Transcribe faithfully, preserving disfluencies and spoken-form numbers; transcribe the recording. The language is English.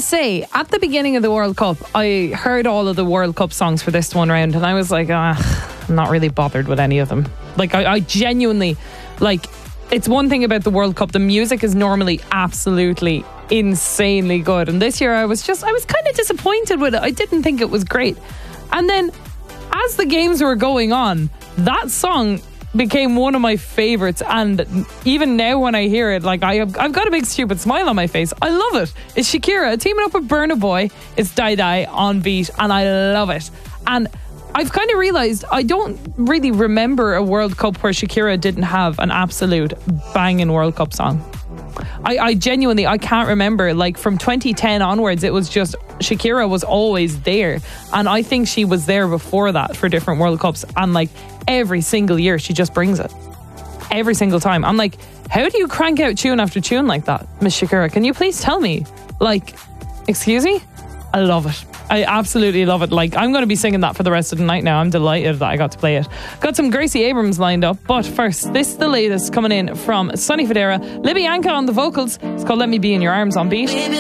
to say, at the beginning of the World Cup, I heard all of the World Cup songs for this one round, and I was like, ah, I'm not really bothered with any of them. Like, I, I genuinely, like, it's one thing about the World Cup, the music is normally absolutely insanely good, and this year I was just, I was kind of disappointed with it. I didn't think it was great. And then, as the games were going on, that song became one of my favourites, and even now when I hear it, like I have, I've got a big stupid smile on my face. I love it. It's Shakira teaming up with Burna Boy. It's Die Die on beat, and I love it. And I've kind of realised I don't really remember a World Cup where Shakira didn't have an absolute banging World Cup song. I, I genuinely, I can't remember. Like from twenty ten onwards, it was just Shakira was always there, and I think she was there before that for different World Cups, and like every single year she just brings it every single time. I'm like, how do you crank out tune after tune like that, Miss Shakira? Can you please tell me? Like, excuse me? I love it. I absolutely love it. Like, I'm going to be singing that for the rest of the night now. I'm delighted that I got to play it. Got some Gracie Abrams lined up, but first, this is the latest coming in from Sonny Fodera. Libby Anka on the vocals. It's called Let Me Be in Your Arms on beat.